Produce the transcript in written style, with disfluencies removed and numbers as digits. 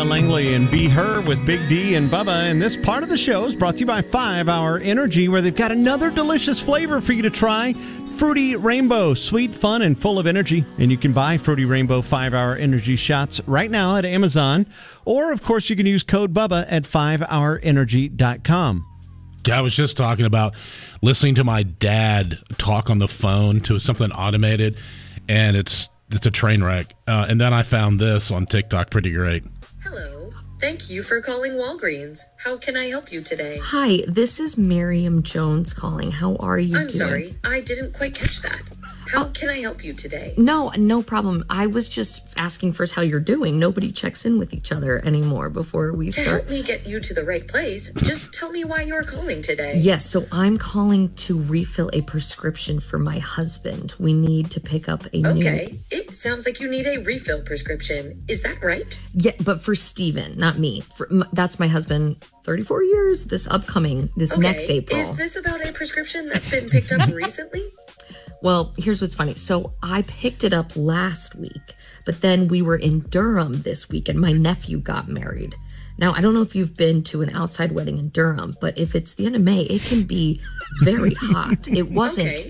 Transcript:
Langley and Be Her with Big D and Bubba. And this part of the show is brought to you by 5 Hour Energy, where they've got another delicious flavor for you to try. Fruity Rainbow, sweet, fun, and full of energy. And you can buy Fruity Rainbow 5 Hour Energy shots right now at Amazon. Or, of course, you can use code BUBBA at 5hourenergy.com. I was just talking about listening to my dad talk on the phone to something automated, and it's a train wreck. And then I found this on TikTok, pretty great. Hello. Thank you for calling Walgreens. How can I help you today? Hi, this is Miriam Jones calling. How are you I'm doing? sorry, I didn't quite catch that. How can I help you today? No problem. I was just asking first how you're doing. Nobody checks in with each other anymore before we To start. help me get you to the right place, just tell me why you're calling today. Yes, so I'm calling to refill a prescription for my husband. We need to pick up a new... Okay, it sounds like you need a refill prescription. Is that right? Yeah, but for Steven, not me. That's my husband, 34 years, this next April. Is this about a prescription that's been picked up recently? Well, here's what's funny. So I picked it up last week, but then we were in Durham this week and my nephew got married. Now, I don't know if you've been to an outside wedding in Durham, but if it's the end of May, it can be very hot. It wasn't. Okay.